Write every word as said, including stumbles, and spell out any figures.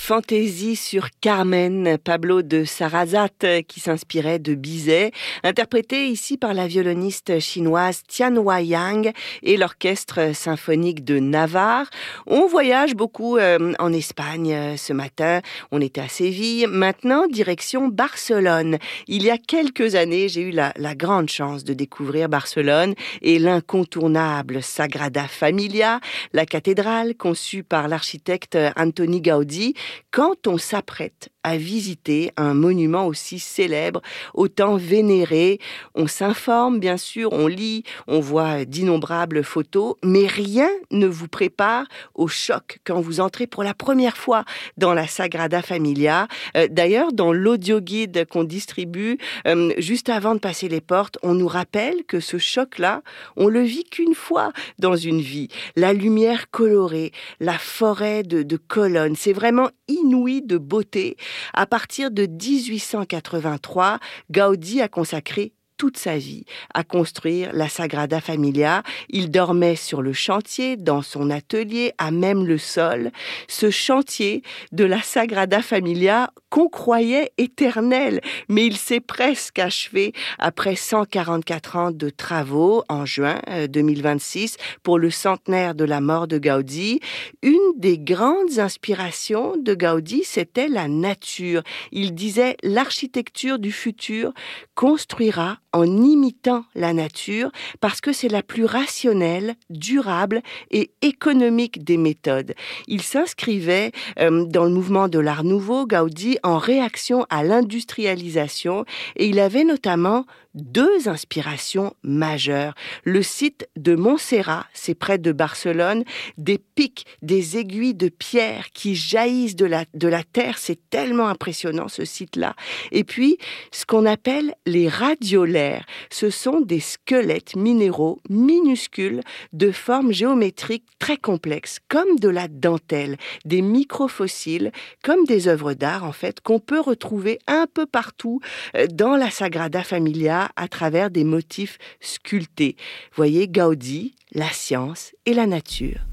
fantaisie sur Carmen, Pablo de Sarasate, qui s'inspirait de Bizet, interprété ici par la violoniste chinoise Tian Huayang et l'orchestre symphonique de Navarre. On voyage beaucoup euh, en Espagne euh, ce matin. On était à Séville. Maintenant, direction Barcelone. Il y a quelques années, j'ai eu la, la grande chance de découvrir Barcelone et l'incontournable Sagrada Familia, la cathédrale conçue par l'architecte Antoni Gaudí. Quand on s'apprête à visiter un monument aussi célèbre, autant vénéré, on s'informe bien sûr, on lit, on voit d'innombrables photos, mais rien ne vous prépare au choc quand vous entrez pour la première fois dans la Sagrada Familia. Euh, d'ailleurs, dans l'audioguide qu'on distribue, euh, juste avant de passer les portes, on nous rappelle que ce choc-là, on le vit qu'une fois dans une vie. La lumière colorée, la forêt de, de colonnes, c'est vraiment inouï de beauté. À partir de dix-huit cent quatre-vingt-trois, Gaudí a consacré toute sa vie à construire la Sagrada Familia. Il dormait sur le chantier, dans son atelier, à même le sol. Ce chantier de la Sagrada Familia qu'on croyait éternel, mais il s'est presque achevé après cent quarante-quatre ans de travaux en juin deux mille vingt-six pour le centenaire de la mort de Gaudí. Une des grandes inspirations de Gaudí, c'était la nature. Il disait « l'architecture du futur construira en imitant la nature parce que c'est la plus rationnelle, durable et économique des méthodes. » Il s'inscrivait euh, dans le mouvement de l'Art Nouveau, Gaudí, en réaction à l'industrialisation, et il avait notamment deux inspirations majeures. Le site de Montserrat, c'est près de Barcelone, des pics, des aiguilles de pierre qui jaillissent de la, de la terre, c'est tellement impressionnant ce site-là. Et puis, ce qu'on appelle les radiolaires, ce sont des squelettes minéraux minuscules de forme géométrique très complexes, comme de la dentelle, des microfossiles, comme des œuvres d'art en fait, qu'on peut retrouver un peu partout dans la Sagrada Familia à travers des motifs sculptés. Voyez Gaudí, la science et la nature.